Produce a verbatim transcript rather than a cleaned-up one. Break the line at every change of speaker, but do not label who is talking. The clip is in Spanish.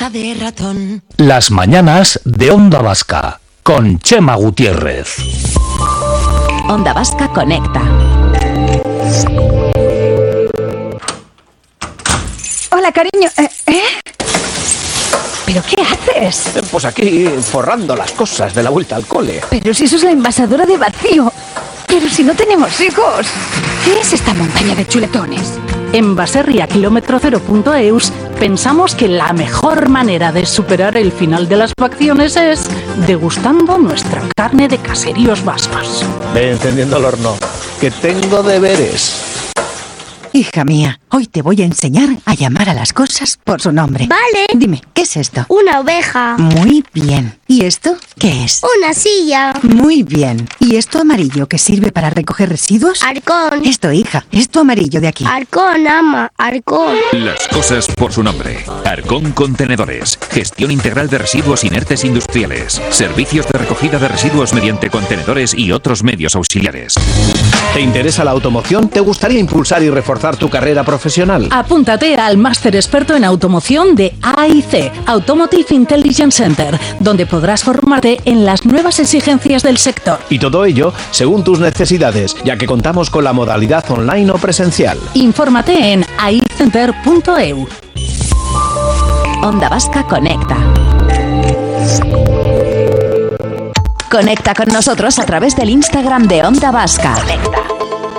cabeza de ratón.
Las mañanas de Onda Vasca con Chema Gutiérrez.
Onda Vasca conecta.
Hola, cariño. ¿Eh? ¿Eh? ¿Pero qué haces?
Eh, pues aquí, forrando las cosas de la vuelta al cole.
Pero si eso es la envasadora de vacío. Pero si no tenemos hijos. ¿Qué es esta montaña de chuletones?
En Baserria kilómetro cero punto eus pensamos que la mejor manera de superar el final de las vacaciones es degustando nuestra carne de caseríos vascos.
Ve encendiendo el horno, que tengo deberes.
Hija mía, hoy te voy a enseñar a llamar a las cosas por su nombre.
Vale.
Dime, ¿qué es esto?
Una oveja.
Muy bien. ¿Y esto qué es?
Una silla.
Muy bien. ¿Y esto amarillo que sirve para recoger residuos?
Arcón.
Esto, hija, esto amarillo de aquí.
Arcón, ama, Arcón.
Las cosas por su nombre. Arcón Contenedores. Gestión integral de residuos inertes industriales. Servicios de recogida de residuos mediante contenedores y otros medios auxiliares.
¿Te interesa la automoción? ¿Te gustaría impulsar y reforzar tu carrera profesional?
Apúntate al máster experto en automoción de A I C, Automotive Intelligence Center, donde podrás formarte en las nuevas exigencias del sector.
Y todo ello según tus necesidades, ya que contamos con la modalidad online o presencial.
Infórmate en a i center punto e u.
Onda Vasca conecta. Conecta con nosotros a través del Instagram de Onda Vasca. Conecta.